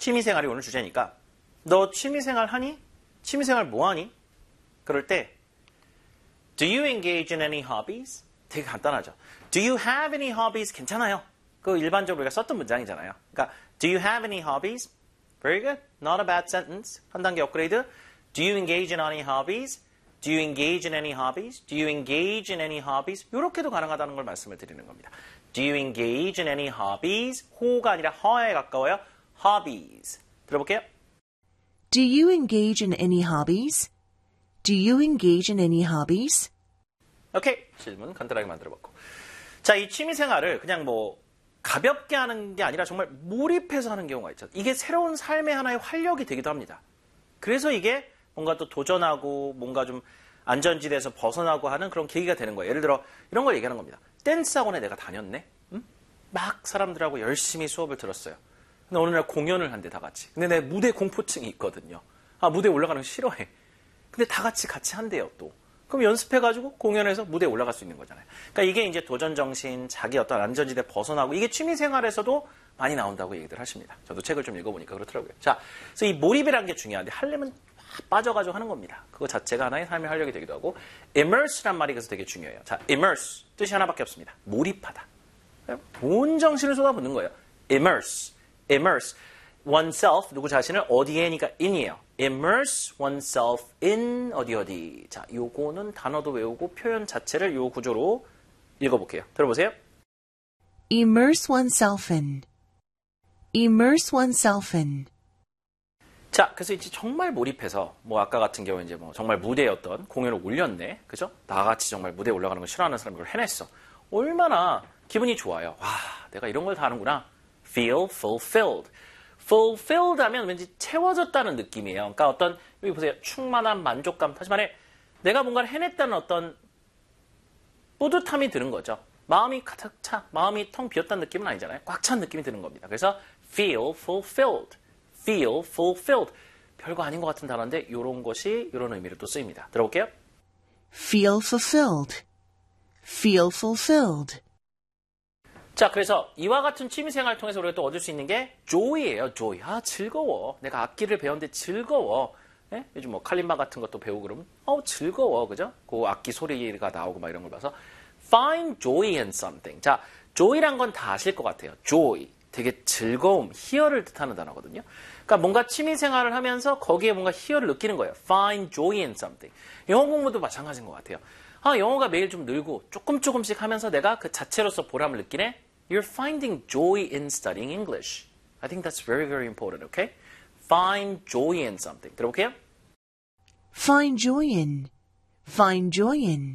취미생활이 오늘 주제니까 너 취미생활 하니? 취미생활 뭐 하니? 그럴 때 Do you engage in any hobbies? 되게 간단하죠. Do you have any hobbies? 괜찮아요. 그 일반적으로 우리가 썼던 문장이잖아요. 그러니까 Do you have any hobbies? Very good. Not a bad sentence. 한 단계 업그레이드. Do you engage in any hobbies? Do you engage in any hobbies? Do you engage in any hobbies? 이렇게도 가능하다는 걸 말씀을 드리는 겁니다. Do you engage in any hobbies? 호가 아니라 허에 가까워요. Hobbies. 들어볼게요. Do you engage in any hobbies? Do you engage in any hobbies? 오케이. 질문 간단하게 만들어봤고. 자, 이 취미생활을 그냥 뭐 가볍게 하는 게 아니라 정말 몰입해서 하는 경우가 있죠. 이게 새로운 삶의 하나의 활력이 되기도 합니다. 그래서 이게 뭔가 또 도전하고 뭔가 좀 안전지대에서 벗어나고 하는 그런 계기가 되는 거예요. 예를 들어 이런 걸 얘기하는 겁니다. 댄스 학원에 내가 다녔네? 응? 막 사람들하고 열심히 수업을 들었어요. 근데 어느 날 공연을 한대 다 같이. 근데 내 무대 공포증이 있거든요. 아, 무대에 올라가는 거 싫어해. 근데 다 같이 한대요 또. 그럼 연습해가지고 공연에서 무대에 올라갈 수 있는 거잖아요. 그러니까 이게 이제 도전정신, 자기 어떤 안전지대 벗어나고 이게 취미생활에서도 많이 나온다고 얘기들 하십니다. 저도 책을 좀 읽어보니까 그렇더라고요. 자, 그래서 이 몰입이라는 게 중요한데 하려면 빠져가지고 하는 겁니다. 그거 자체가 하나의 삶의 활력이 되기도 하고 immerse란 말이 그래서 되게 중요해요. 자, immerse 뜻이 하나밖에 없습니다. 몰입하다. 온 정신을 쏟아붓는 거예요. immerse oneself 누구 자신을 어디에니까 in이에요. immerse oneself in 어디 자, 요거는 단어도 외우고 표현 자체를 요 구조로 읽어볼게요. 들어보세요. Immerse oneself in. Immerse oneself in. 자, 그래서 이제 정말 몰입해서 뭐 아까 같은 경우에 이제 뭐 정말 무대에 어떤 공연을 올렸네, 그죠? 나같이 정말 무대에 올라가는 거 싫어하는 사람이 그걸 해냈어. 얼마나 기분이 좋아요. 와, 내가 이런 걸 다 하는구나. Feel fulfilled. fulfilled 하면 왠지 채워졌다는 느낌이에요. 그러니까 어떤 여기 보세요, 충만한 만족감. 다시 말해, 내가 뭔가를 해냈다는 어떤 뿌듯함이 드는 거죠. 마음이 가득 차, 마음이 텅 비었다는 느낌은 아니잖아요. 꽉 찬 느낌이 드는 겁니다. 그래서 feel fulfilled. feel fulfilled. 별거 아닌 것 같은 단어인데 이런 것이 이런 의미로 또 쓰입니다. 들어볼게요. Feel fulfilled. Feel fulfilled. 자, 그래서 이와 같은 취미생활을 통해서 우리가 또 얻을 수 있는 게 joy예요. joy. 아, 즐거워. 내가 악기를 배웠는데 즐거워. 예? 요즘 뭐 칼림바 같은 것도 배우고 그러면 즐거워. 그죠? 그 악기 소리가 나오고 막 이런 걸 봐서 find joy in something. 자, joy란 건 다 아실 것 같아요. joy. 되게 즐거움, 희열을 뜻하는 단어거든요. 그러니까 뭔가 취미생활을 하면서 거기에 뭔가 희열을 느끼는 거예요. Find joy in something. 영어 공부도 마찬가지인 것 같아요. 아, 영어가 매일 좀 늘고 조금씩 하면서 내가 그 자체로서 보람을 느끼네. You're finding joy in studying English. I think that's very, very important, okay? Find joy in something. 들어볼게요. Find joy in. Find joy in.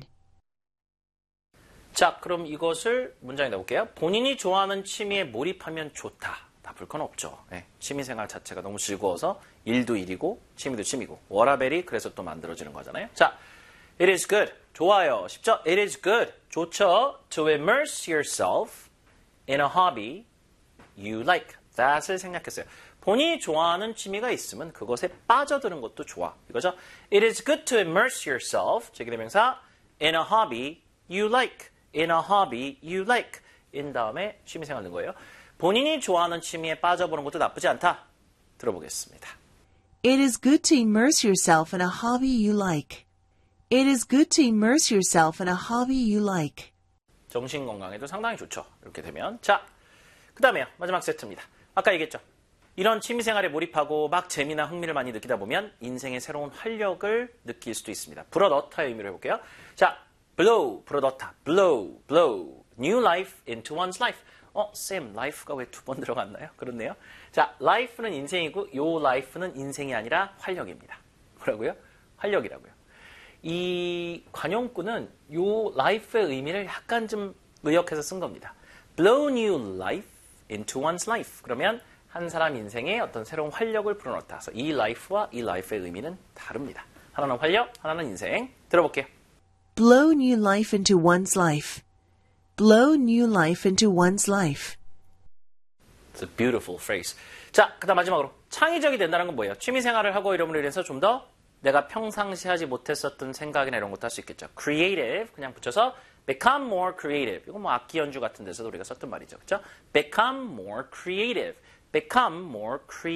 자, 그럼 이것을 문장에 넣어볼게요. 본인이 좋아하는 취미에 몰입하면 좋다. 나쁠 건 없죠. 네, 취미생활 자체가 너무 즐거워서 일도 일이고 취미도 취미고 워라벨이 그래서 또 만들어지는 거잖아요. 자, it is good. 좋아요. 쉽죠? It is good. 좋죠. To immerse yourself in a hobby you like. that을 생략했어요. 본인이 좋아하는 취미가 있으면 그것에 빠져드는 것도 좋아. 이거죠? It is good to immerse yourself. 제기대명사 in a hobby you like. In a hobby you like. in 다음에 취미생활 넣은 거예요. 본인이 좋아하는 취미에 빠져보는 것도 나쁘지 않다. 들어보겠습니다. It is good to immerse yourself in a hobby you like. It is good to immerse yourself in a hobby you like. 정신건강에도 상당히 좋죠. 이렇게 되면. 자, 그 다음에요. 마지막 세트입니다. 아까 얘기했죠. 이런 취미생활에 몰입하고 막 재미나 흥미를 많이 느끼다 보면 인생의 새로운 활력을 느낄 수도 있습니다. 불어넣다의 의미로 해볼게요. 자, blow, 불어넣다. blow, blow. new life into one's life. 쌤, life가 왜 두 번 들어갔나요? 그렇네요. 자, life는 인생이고 요 life는 인생이 아니라 활력입니다. 뭐라고요? 활력이라고요. 이 관용구는 요 life의 의미를 약간 좀 의역해서 쓴 겁니다. blow new life into one's life. 그러면 한 사람 인생에 어떤 새로운 활력을 불어넣다. 그래서 이 life와 이 life의 의미는 다릅니다. 하나는 활력, 하나는 인생. 들어볼게요. Blow new life into one's life. Blow new life into one's life. It's a beautiful phrase. 자, 그 다음 마지막으로 창의적이 된다는 건 뭐예요? 취미생활을 하고 이름으로 인해서 좀 더 내가 평상시 하지 못했었던 생각이나 이런 것도 할 수 있겠죠. Creative, 그냥 붙여서 become more creative. 이거 뭐 악기 연주 같은 데서도 우리가 썼던 말이죠. 그렇죠? Become more creative. Become more creative.